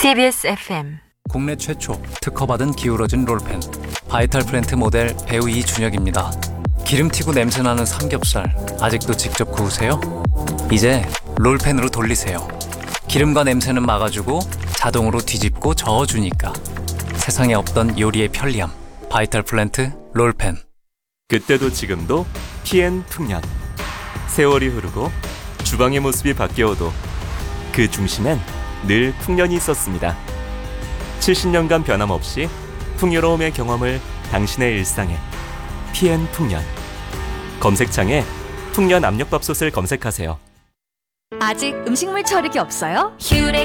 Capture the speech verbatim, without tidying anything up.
씨비에스 에프엠 국내 최초 특허받은 기울어진 롤펜 바이탈 플랜트 모델 배우 이준혁입니다. 기름튀고 냄새나는 삼겹살 아직도 직접 구우세요? 이제 롤펜으로 돌리세요. 기름과 냄새는 막아주고 자동으로 뒤집고 저어주니까 세상에 없던 요리의 편리함 바이탈 플랜트 롤펜. 그때도 지금도 티엔 풍년. 세월이 흐르고 주방의 모습이 바뀌어도 그 중심엔 늘 풍년이 있었습니다. 칠십 년간 변함없이 풍요로움의 경험을 당신의 일상에 티엔 풍년. 검색창에 풍년 압력밥솥을 검색하세요. 아직 음식물 처리기 없어요?